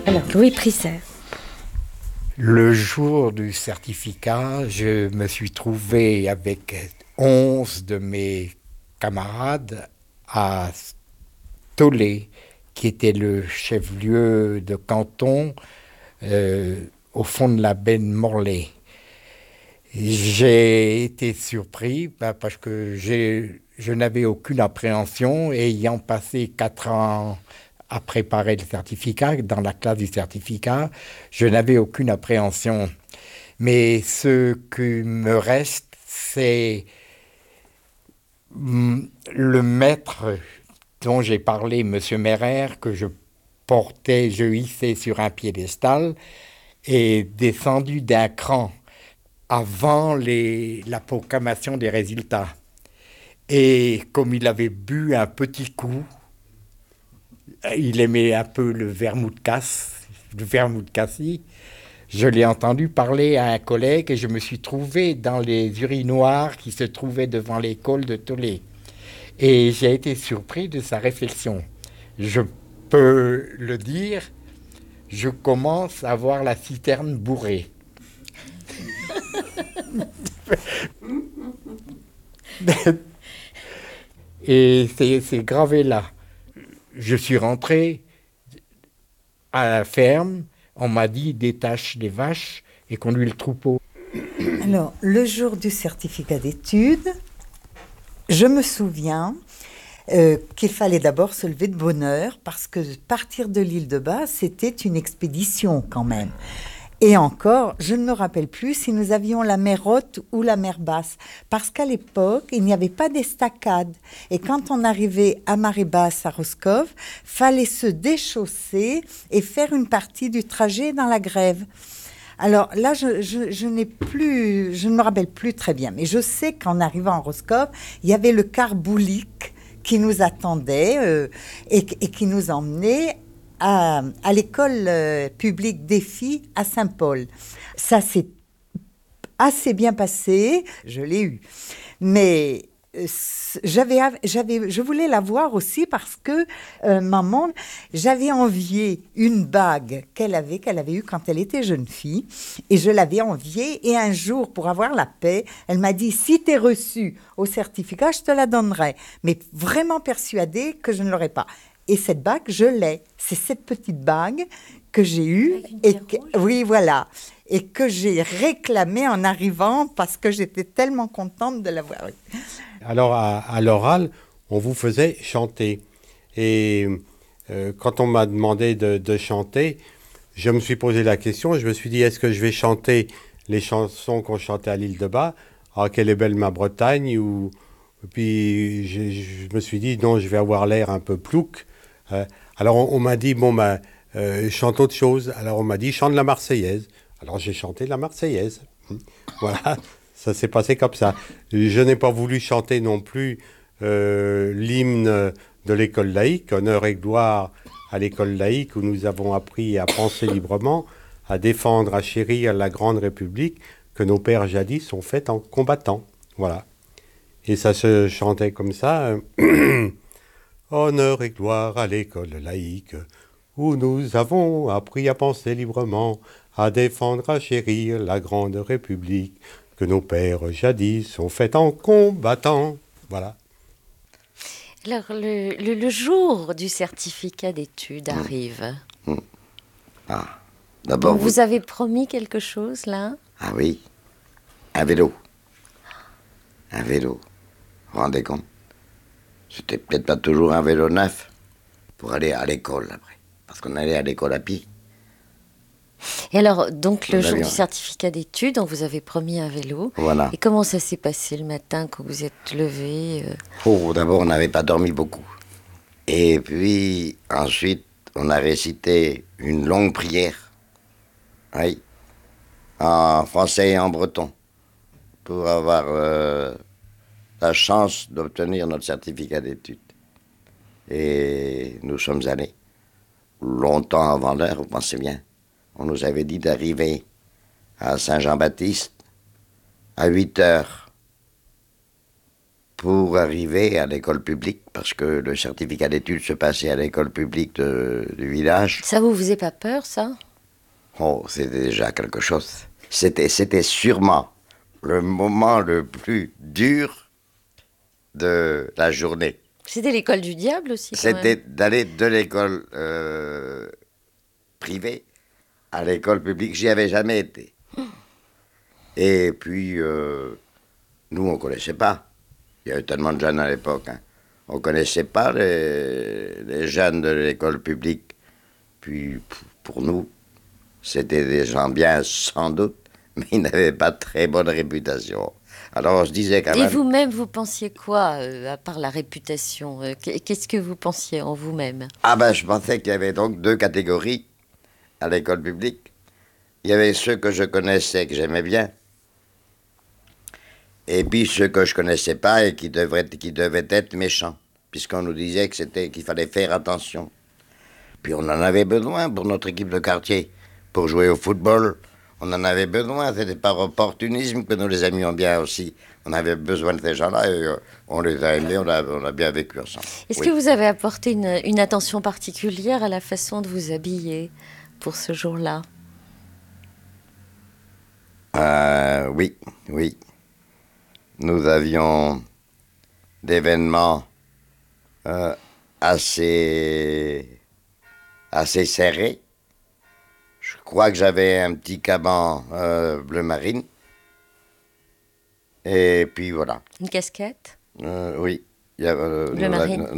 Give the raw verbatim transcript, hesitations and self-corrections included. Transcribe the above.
Alors, Louis Prisset. Le jour du certificat, je me suis trouvé avec onze de mes camarades à Tollet, qui était le chef-lieu de canton euh, au fond de la baie de Morlaix. J'ai été surpris bah, parce que j'ai, je n'avais aucune appréhension, et ayant passé quatre ans à préparer le certificat, dans la classe du certificat, je n'avais aucune appréhension. Mais ce qui me reste, c'est mm, le maître dont j'ai parlé, M. Merer, que je portais, je hissais sur un piédestal, et descendu d'un cran avant les, la proclamation des résultats. Et comme il avait bu un petit coup, il aimait un peu le vermouth casse, le vermouth cassis, je l'ai entendu parler à un collègue et je me suis trouvé dans les urinoirs qui se trouvaient devant l'école de Tollet. Et j'ai été surpris de sa réflexion. Je peux le dire, je commence à voir la citerne bourrée. Et c'est, c'est gravé là. Je suis rentré à la ferme, on m'a dit détache les vaches et conduis le troupeau. Alors, le jour du certificat d'études, je me souviens euh, qu'il fallait d'abord se lever de bonne heure parce que partir de l'île de Bas, c'était une expédition quand même. Et encore, je ne me rappelle plus si nous avions la mer haute ou la mer basse, parce qu'à l'époque, il n'y avait pas d'estacade. Et quand on arrivait à marée basse à Roscoff, fallait se déchausser et faire une partie du trajet dans la grève. Alors là, je, je, je n'ai plus, je ne me rappelle plus très bien, mais je sais qu'en arrivant à Roscoff, il y avait le car Boulic qui nous attendait euh, et, et qui nous emmenait à, à l'école euh, publique des filles à Saint-Paul. Ça s'est assez bien passé, je l'ai eu. Mais euh, j'avais, j'avais, je voulais la voir aussi parce que euh, maman, j'avais envié une bague qu'elle avait, qu'elle avait eue quand elle était jeune fille, et je l'avais enviée. Et un jour, pour avoir la paix, elle m'a dit, si t'es reçue au certificat, je te la donnerai. Mais vraiment persuadée que je ne l'aurais pas. Et cette bague, je l'ai. C'est cette petite bague que j'ai eue. Et que, oui, voilà. Et que j'ai réclamée en arrivant parce que j'étais tellement contente de l'avoir eue. Alors, à, à l'oral, on vous faisait chanter. Et euh, quand on m'a demandé de, de chanter, je me suis posé la question. Je me suis dit, est-ce que je vais chanter les chansons qu'on chantait à l'île de Bas, Ah, quelle est belle ma Bretagne, ou... Puis je, je me suis dit, non, je vais avoir l'air un peu plouc. Euh, alors on, on m'a dit, bon, ben, euh, chante autre chose. Alors on m'a dit, chante la Marseillaise. Alors j'ai chanté la Marseillaise. Voilà, ça s'est passé comme ça. Je n'ai pas voulu chanter non plus euh, l'hymne de l'école laïque, honneur et gloire à l'école laïque, où nous avons appris à penser librement, à défendre, à chérir la grande République que nos pères jadis ont faite en combattant. Voilà. Et ça se chantait comme ça. Euh, honneur et gloire à l'école laïque, où nous avons appris à penser librement, à défendre, à chérir la grande République que nos pères jadis ont faite en combattant. Voilà. Alors, le, le, le jour du certificat d'études mmh. arrive. Mmh. Ah, d'abord... Vous... vous avez promis quelque chose, là? Ah oui, un vélo. Un vélo. Vous vous rendez compte? C'était peut-être pas toujours un vélo neuf pour aller à l'école après. Parce qu'on allait à l'école à pied. Et alors, donc, le jour du certificat d'études, on vous avait promis un vélo. Voilà. Et comment ça s'est passé le matin quand vous êtes levé euh... Oh, d'abord, on n'avait pas dormi beaucoup. Et puis, ensuite, on a récité une longue prière. Oui. En français et en breton. Pour avoir euh, la chance d'obtenir notre certificat d'études. Et nous sommes allés. Longtemps avant l'heure, vous pensez bien. On nous avait dit d'arriver à Saint-Jean-Baptiste à huit heures pour arriver à l'école publique, parce que le certificat d'études se passait à l'école publique de- du village. Ça vous faisait pas peur, ça? Oh, c'était déjà quelque chose. C'était, c'était sûrement le moment le plus dur de la journée. C'était l'école du diable aussi, quand C'était même. d'aller de l'école euh, privée à l'école publique. J'y avais jamais été. Et puis, euh, nous, on ne connaissait pas. Il y avait tellement de jeunes à l'époque. Hein. On ne connaissait pas les, les jeunes de l'école publique. Puis, p- pour nous, c'était des gens bien, sans doute, mais ils n'avaient pas très bonne réputation. Alors, on se disait quand Et même... vous-même, vous pensiez quoi, euh, à part la réputation? euh, qu'est- Qu'est-ce que vous pensiez en vous-même? Ah ben, je pensais qu'il y avait donc deux catégories à l'école publique. Il y avait ceux que je connaissais, que j'aimais bien, et puis ceux que je connaissais pas et qui devraient, qui devaient être méchants, puisqu'on nous disait que c'était, qu'il fallait faire attention. Puis on en avait besoin pour notre équipe de quartier, pour jouer au football. On en avait besoin, c'était par opportunisme que nous les aimions bien aussi. On avait besoin de ces gens-là et euh, on les a aimés, on a, on a bien vécu ensemble. Est-ce Oui. que vous avez apporté une, une attention particulière à la façon de vous habiller pour ce jour-là? Euh, oui, oui. Nous avions d'événements euh, assez, assez serrés. Je crois que j'avais un petit caban euh, bleu marine. Et puis voilà. Une casquette? Euh, oui. Il y a, euh, Bleu nous a- marine.